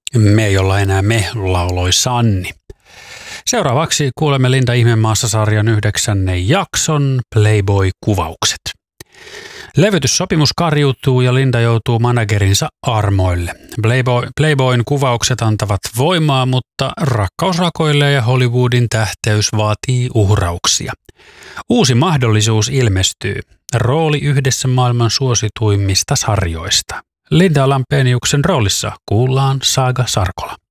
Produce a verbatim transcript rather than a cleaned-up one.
Me ei olla enää me, lauloi Sanni. Seuraavaksi kuulemme Linda Ihmemaassa-sarjan yhdeksännen jakson Playboy-kuvaukset. Levytyssopimus kariutuu ja Linda joutuu managerinsa armoille. Playboy, Playboyn kuvaukset antavat voimaa, mutta rakkaus rakoilee ja Hollywoodin tähteys vaatii uhrauksia. Uusi mahdollisuus ilmestyy. Rooli yhdessä maailman suosituimmista sarjoista. Linda Lampeniuksen roolissa kuullaan Saga Sarkola.